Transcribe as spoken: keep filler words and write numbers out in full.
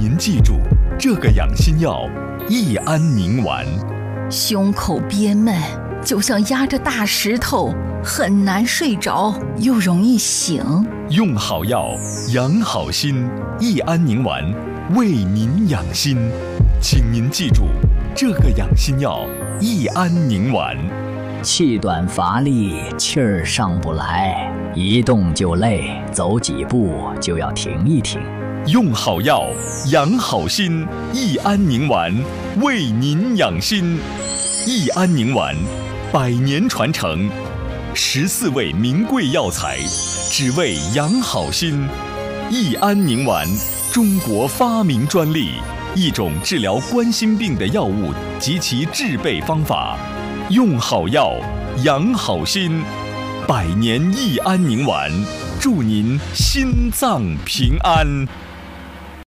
您记住这个养心药益安宁丸。 胸口憋闷，就像压着大石头，很难睡着，又容易醒。 用好药，养好心，益安宁丸为您养心。请您记住这个养心药益安宁丸。 气短乏力，气儿上不来，一动就累，走几步就要停一停。 用好药，养好心，益安宁丸为您养心。益安宁丸，百年传承，十四味名贵药材，只为养好心。益安宁丸，中国发明专利，一种治疗冠心病的药物及其制备方法。用好药，养好心，百年益安宁丸，祝您心脏平安。